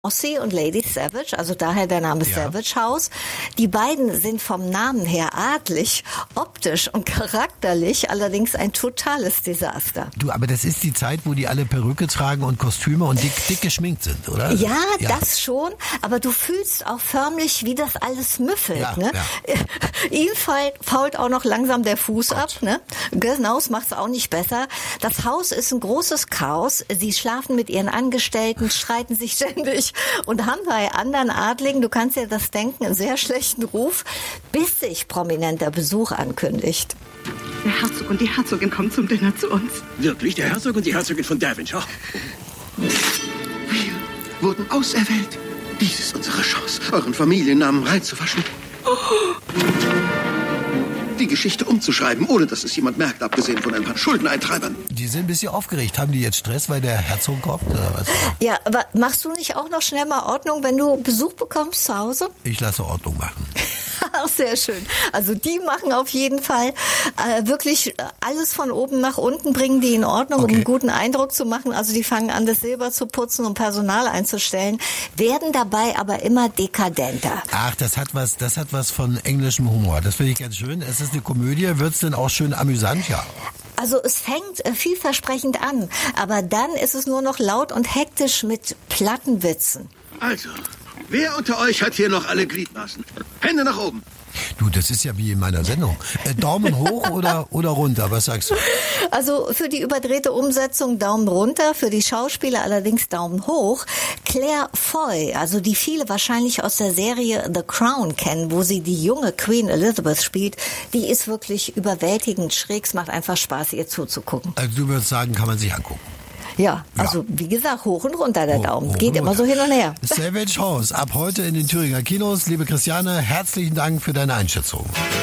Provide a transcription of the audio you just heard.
Ossie und Lady Savage, also daher der Name Savage House. Die beiden sind vom Namen her adlig, optisch und charakterlich allerdings ein totales Desaster. Du, aber das ist die Zeit, wo die alle Perücke tragen und Kostüme und dick geschminkt sind, oder? Ja, das schon, aber du fühlst auch förmlich, wie das alles müffelt. Ne? Ja. Ihm fault auch noch langsam der Fuß ab. Ne? Genau, das macht's auch nicht besser. Das Haus ist ein großes Chaos. Sie schlafen mit ihren Angestellten, streiten sich ständig und haben bei anderen Adligen, du kannst dir das denken, einen sehr schlechten Ruf, bis sich prominenter Besuch ankündigt. Der Herzog und die Herzogin kommen zum Dinner zu uns. Wirklich? Der Herzog und die Herzogin von Devonshire? Wir wurden auserwählt. Dies ist unsere Chance, euren Familiennamen reinzuwaschen. Die Geschichte umzuschreiben, ohne dass es jemand merkt, abgesehen von ein paar Schuldeneintreibern. Die sind ein bisschen aufgeregt. Haben die jetzt Stress, weil der Herzog kommt, oder was? Ja, aber machst du nicht auch noch schnell mal Ordnung, wenn du Besuch bekommst zu Hause? Ich lasse Ordnung machen. Ach, sehr schön. Also die machen auf jeden Fall wirklich alles von oben nach unten, bringen die in Ordnung, um einen guten Eindruck zu machen. Also die fangen an, das Silber zu putzen und Personal einzustellen, werden dabei aber immer dekadenter. Ach, das hat was von englischem Humor. Das finde ich ganz schön. Es ist eine Komödie. Wird's denn auch schön amüsant? Ja. Also es fängt vielversprechend an, aber dann ist es nur noch laut und hektisch mit platten Witzen. Also, wer unter euch hat hier noch alle Gliedmaßen? Hände nach oben. Du, das ist ja wie in meiner Sendung. Daumen hoch oder runter, was sagst du? Also für die überdrehte Umsetzung Daumen runter, für die Schauspieler allerdings Daumen hoch. Claire Foy, also die viele wahrscheinlich aus der Serie The Crown kennen, wo sie die junge Queen Elizabeth spielt, die ist wirklich überwältigend schräg. Es macht einfach Spaß, ihr zuzugucken. Also du würdest sagen, kann man sich angucken. Ja, also wie gesagt, hoch und runter der Daumen. Geht immer so hin und her. Savage House, ab heute in den Thüringer Kinos. Liebe Christiane, herzlichen Dank für deine Einschätzung.